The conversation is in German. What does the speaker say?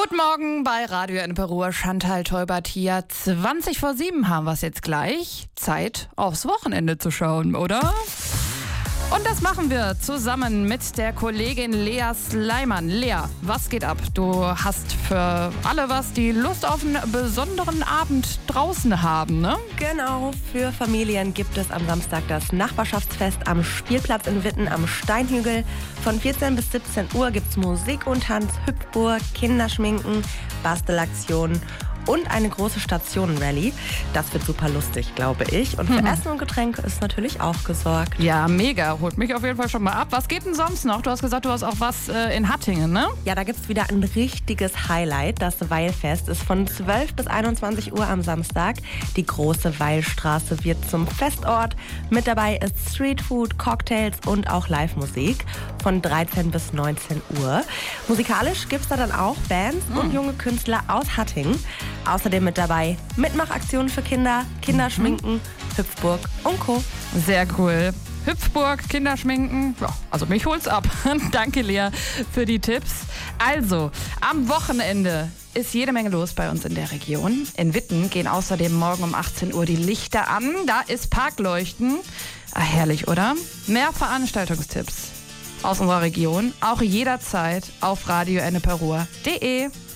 Guten Morgen bei Radio Ennepe-Ruhr. Chantal Teubert hier. 20 vor 7 haben wir es jetzt gleich. Zeit, aufs Wochenende zu schauen, oder? Und das machen wir zusammen mit der Kollegin Lea Sleiman. Lea, was geht ab? Du hast für alle was, die Lust auf einen besonderen Abend draußen haben, ne? Genau, für Familien gibt es am Samstag das Nachbarschaftsfest am Spielplatz in Witten am Steinhügel. Von 14 bis 17 Uhr gibt es Musik und Tanz, Hüpfburg, Kinderschminken, Bastelaktionen und eine große Stationenrallye. Das wird super lustig, glaube ich. Und für Essen und Getränke ist natürlich auch gesorgt. Ja, mega. Holt mich auf jeden Fall schon mal ab. Was geht denn sonst noch? Du hast gesagt, du hast auch was in Hattingen, ne? Ja, da gibt es wieder ein richtiges Highlight. Das Weilfest ist von 12 bis 21 Uhr am Samstag. Die große Weilstraße wird zum Festort. Mit dabei ist Streetfood, Cocktails und auch Live-Musik von 13 bis 19 Uhr. Musikalisch gibt es da dann auch Bands und junge Künstler aus Hattingen. Außerdem mit dabei Mitmachaktionen für Kinder, Kinderschminken, Hüpfburg und Co. Sehr cool. Hüpfburg, Kinderschminken, ja, also mich holt's ab. Danke, Lea, für die Tipps. Also, am Wochenende ist jede Menge los bei uns in der Region. In Witten gehen außerdem morgen um 18 Uhr die Lichter an. Da ist Parkleuchten. Ah, herrlich, oder? Mehr Veranstaltungstipps aus unserer Region, auch jederzeit auf radioennepe-ruhr.de.